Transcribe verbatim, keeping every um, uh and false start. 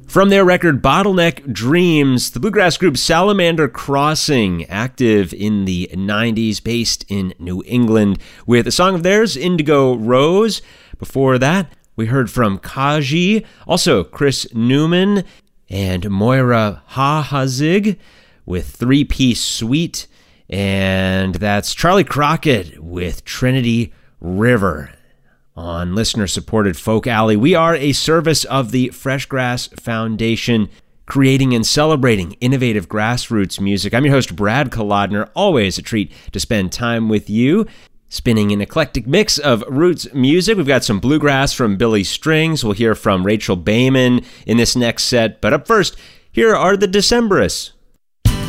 From their record Bottleneck Dreams, the bluegrass group Salamander Crossing, active in the nineties, based in New England, with a song of theirs, Indigo Rose. Before that, we heard from Kaji, also Chris Newman, and Moira Ha-Hazig with Three Piece Suite, and that's Charlie Crockett with Trinity River. On listener-supported Folk Alley, we are a service of the Freshgrass Foundation, creating and celebrating innovative grassroots music. I'm your host, Brad Kolodner. Always a treat to spend time with you, spinning an eclectic mix of roots music. We've got some bluegrass from Billy Strings. We'll hear from Rachel Bayman in this next set. But up first, here are the Decemberists.